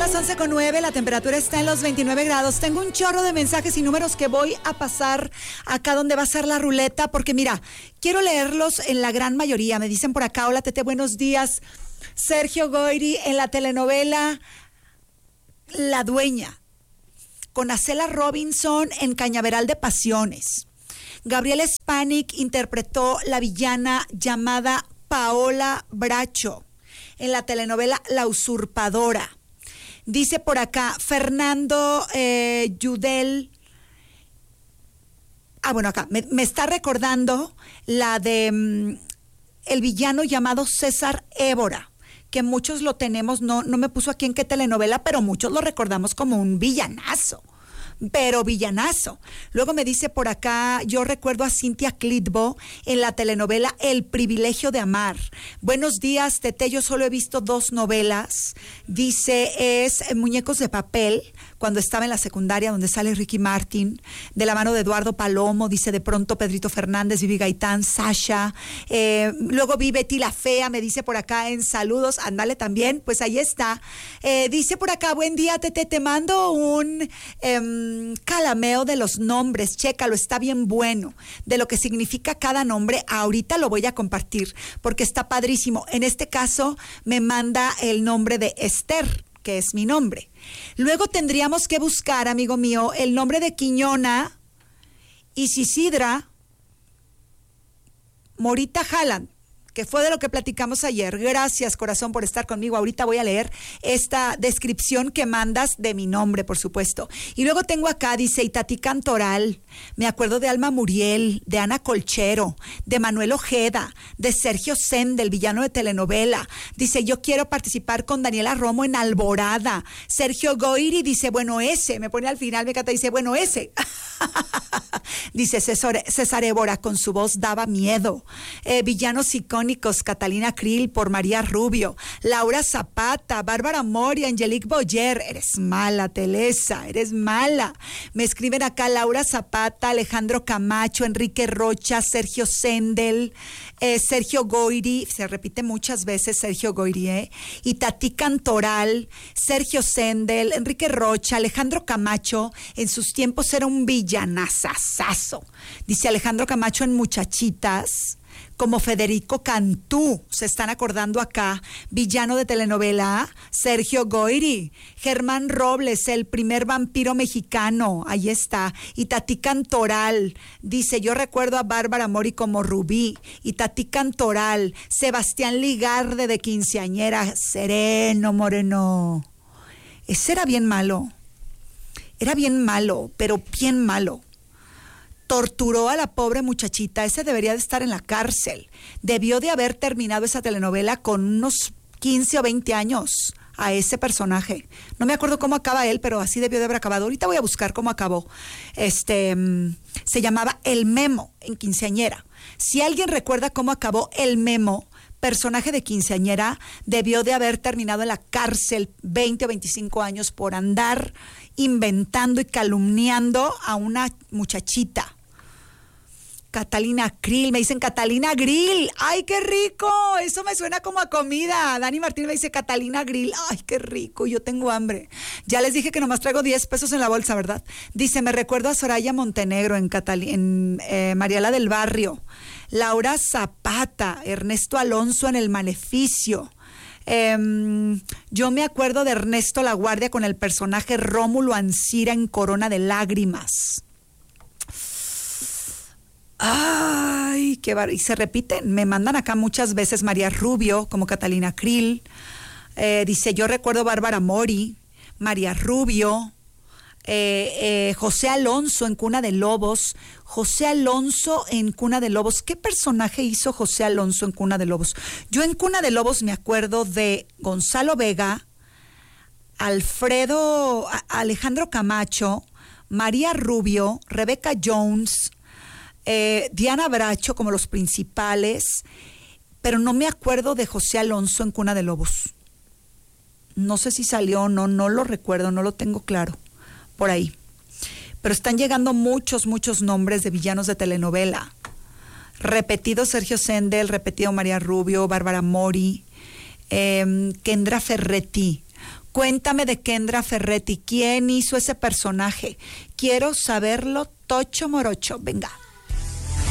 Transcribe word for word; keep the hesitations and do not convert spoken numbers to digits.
las once con nueve, la temperatura está en los veintinueve grados. Tengo un chorro de mensajes y números que voy a pasar acá donde va a ser la ruleta, porque mira, quiero leerlos en la gran mayoría. Me dicen por acá, hola Tete, buenos días. Sergio Goyri en la telenovela La Dueña, con Acela Robinson en Cañaveral de Pasiones. Gabriela Spanik interpretó la villana llamada Paola Bracho en la telenovela La Usurpadora. Dice por acá Fernando eh, Yudel. Ah, bueno, acá me, me está recordando la de um, el villano llamado César Évora, que muchos lo tenemos, no, no me puso aquí en qué telenovela, pero muchos lo recordamos como un villanazo. Pero villanazo. Luego me dice por acá, yo recuerdo a Cintia Clitbo en la telenovela El Privilegio de Amar. Buenos días, Tete, yo solo he visto dos novelas. Dice, es Muñecos de Papel, cuando estaba en la secundaria, donde sale Ricky Martin, de la mano de Eduardo Palomo. Dice, de pronto Pedrito Fernández, Vivi Gaitán, Sasha. Eh, luego vi Betty la Fea, me dice por acá en saludos, ándale también, pues ahí está. Eh, dice por acá, buen día, Tete, te mando un Eh, calameo de los nombres, chécalo, está bien bueno, de lo que significa cada nombre. Ahorita lo voy a compartir porque está padrísimo. En este caso me manda el nombre de Esther, que es mi nombre. Luego tendríamos que buscar, amigo mío, el nombre de Quiñona Isisidra Morita Haaland, que fue de lo que platicamos ayer. Gracias, corazón, por estar conmigo. Ahorita voy a leer esta descripción que mandas de mi nombre, por supuesto. Y luego tengo acá, dice, Itatí Cantoral. Me acuerdo de Alma Muriel, de Ana Colchero, de Manuel Ojeda, de Sergio Sen, del villano de telenovela. Dice, yo quiero participar con Daniela Romo en Alborada. Sergio Goyri dice, bueno, ese. Me pone al final, me encanta, dice, bueno, ese. Dice César, César Évora, con su voz daba miedo. Eh, villanos icónicos, Catalina Krill por María Rubio, Laura Zapata, Bárbara Mori, Angelique Boyer. Eres mala, Telesa, eres mala. Me escriben acá Laura Zapata, Alejandro Camacho, Enrique Rocha, Sergio Sendel, eh, Sergio Goyri, se repite muchas veces Sergio Goyri, eh, Itatí Cantoral, Sergio Sendel, Enrique Rocha, Alejandro Camacho. En sus tiempos era un villanazazazo. Dice Alejandro Camacho en Muchachitas, como Federico Cantú, se están acordando acá, villano de telenovela, Sergio Goyri. Germán Robles, el primer vampiro mexicano, ahí está. Itatí Cantoral, dice, yo recuerdo a Bárbara Mori como Rubí. Itatí Cantoral, Sebastián Ligarde de quinceañera, sereno, moreno. Ese era bien malo, era bien malo, pero bien malo. Torturó a la pobre muchachita, ese debería de estar en la cárcel. Debió de haber terminado esa telenovela con unos quince o veinte años a ese personaje. No me acuerdo cómo acaba él, pero así debió de haber acabado. Ahorita voy a buscar cómo acabó. Este, se llamaba El Memo en Quinceañera. Si alguien recuerda cómo acabó El Memo, personaje de quinceañera, debió de haber terminado en la cárcel veinte o veinticinco años por andar inventando y calumniando a una muchachita. Catalina Krill, me dicen Catalina Grill, ¡ay, qué rico! Eso me suena como a comida. Dani Martín me dice Catalina Grill, ¡ay, qué rico! Yo tengo hambre. Ya les dije que nomás traigo diez pesos en la bolsa, ¿verdad? Dice, me recuerdo a Soraya Montenegro en, Catali- en eh, Mariela del Barrio, Laura Zapata, Ernesto Alonso en El Maleficio. Eh, yo me acuerdo de Ernesto La Guardia con el personaje Rómulo Ancira en Corona de Lágrimas. Ay, qué bar... y se repiten, me mandan acá muchas veces María Rubio como Catalina Krill. Eh, dice, yo recuerdo Bárbara Mori, María Rubio, eh, eh, José Alonso en Cuna de Lobos. José Alonso en Cuna de Lobos. ¿Qué personaje hizo José Alonso en Cuna de Lobos? Yo en Cuna de Lobos me acuerdo de Gonzalo Vega, Alfredo, a- Alejandro Camacho, María Rubio, Rebeca Jones, eh, Diana Bracho como los principales, pero no me acuerdo de José Alonso en Cuna de Lobos. No sé si salió o no, no lo recuerdo, no lo tengo claro, por ahí. Pero están llegando muchos, muchos nombres de villanos de telenovela. Repetido Sergio Sendel, repetido María Rubio, Bárbara Mori, eh, Kendra Ferretti. Cuéntame de Kendra Ferretti. ¿Quién hizo ese personaje? Quiero saberlo, tocho morocho. Venga.